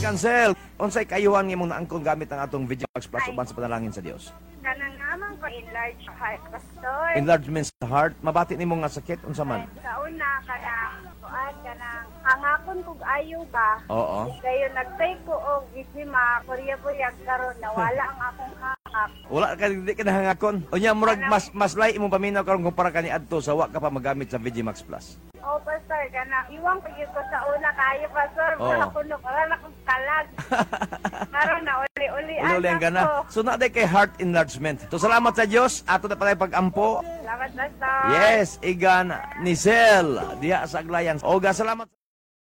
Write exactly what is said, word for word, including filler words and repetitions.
Cancel. Unsay kayuhan nga mong naangkon gamit ang atong Vigimax Plus uban sa panalangin sa Dios? Kanang naman ko enlarge heart, pastor. Enlargement sa heart, mabati nimo nga sakit unsa man? Sa una, kanang kuan, kanang hangakon kog ayo ba? Oo. Kayo nagtay ko og Vigima, kurya-kurya karon nawala ang akong hangak. Wala ka di ka nahangakon. Unya murag mas mas lay imong paminaw karon kumpara kani adto sa wa ka pa magamit sa Vigimax Plus. Oh, pastor, kanang iwang pagyo ko sa una kayo, pastor. Oo. Wala ko no, wala na kong kalag. Karon na uli-uli Uli ka na. So na day kay heart enlargement. So salamat sa Dios ato na pala pag-ampo. Salamat, pastor. Yes, igan ni Sel diha sa Aglayan. Oga salamat.